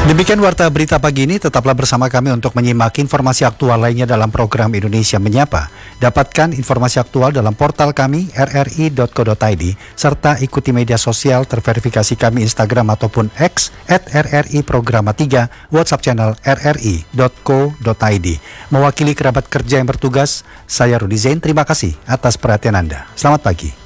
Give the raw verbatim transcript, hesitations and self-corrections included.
Demikian warta berita pagi ini, tetaplah bersama kami untuk menyimak informasi aktual lainnya dalam program Indonesia Menyapa. Dapatkan informasi aktual dalam portal kami r r i titik co titik i d serta ikuti media sosial terverifikasi kami Instagram ataupun X at r r i programa tiga, WhatsApp channel r r i titik co titik i d. Mewakili kerabat kerja yang bertugas, saya Rudi Zain, terima kasih atas perhatian Anda. Selamat pagi.